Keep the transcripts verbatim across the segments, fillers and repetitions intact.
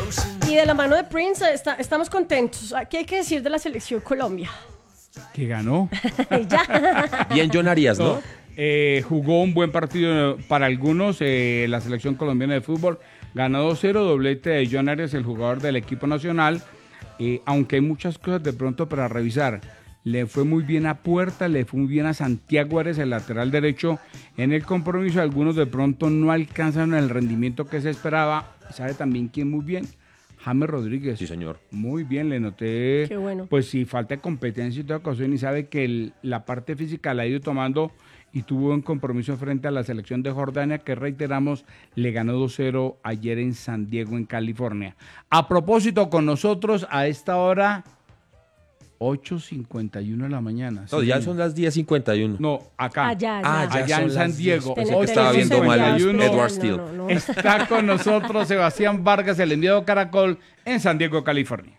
Y de la mano de Prince está, estamos contentos. ¿Qué hay que decir de la selección Colombia? Que ganó. Ya. Bien John Arias, ¿no? No, eh, jugó un buen partido para algunos. Eh, la selección colombiana de fútbol ganó dos cero, doblete de John Arias, el jugador del equipo nacional. Eh, aunque hay muchas cosas de pronto para revisar. Le fue muy bien a Puerta, le fue muy bien a Santiago Arias, el lateral derecho. En el compromiso, algunos de pronto no alcanzan el rendimiento que se esperaba. ¿Sabe también quién muy bien? James Rodríguez. Sí, señor. Muy bien, le noté. Qué bueno. Pues sí, falta de competencia y toda ocasión, y sabe que el, la parte física la ha ido tomando y tuvo un compromiso frente a la selección de Jordania, que reiteramos, le ganó dos cero ayer en San Diego, en California. A propósito, con nosotros a esta hora, ocho cincuenta y uno de la mañana. No, sí, ya señor. son las diez cincuenta y uno. No, acá. Allá, Ah, allá. ya allá son en San las Diego. diez. Oh, estaba viendo mal a ocho cincuenta y uno. Edward Steele. No, no, no. Está con nosotros Sebastián Vargas, el enviado Caracol, en San Diego, California.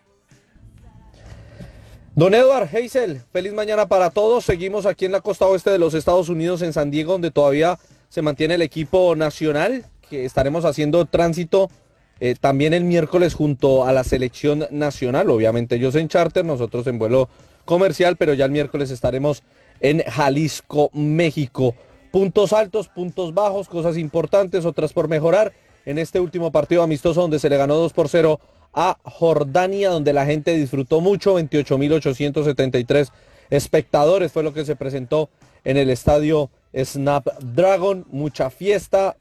Don Edward, Hazel, feliz mañana para todos. Seguimos aquí en la costa oeste de los Estados Unidos, en San Diego, donde todavía se mantiene el equipo nacional, que estaremos haciendo tránsito eh, también el miércoles junto a la selección nacional. Obviamente ellos en charter, nosotros en vuelo comercial, pero ya el miércoles estaremos en Jalisco, México. Puntos altos, puntos bajos, cosas importantes, otras por mejorar. En este último partido amistoso donde se le ganó dos por cero a Jordania, donde la gente disfrutó mucho, veintiocho mil ochocientos setenta y tres espectadores fue lo que se presentó en el estadio Snapdragon, mucha fiesta,